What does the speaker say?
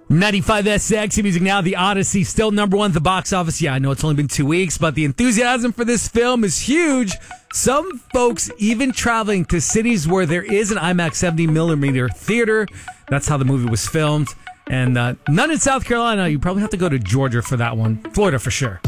95 SX music now. The Odyssey still number one at the box office. Yeah, I know it's only been 2 weeks, but the enthusiasm for this film is huge. Some folks even traveling to cities where there is an IMAX 70mm theater. That's how the movie was filmed. And none in South Carolina. You probably have to go to Georgia for that one. Florida for sure.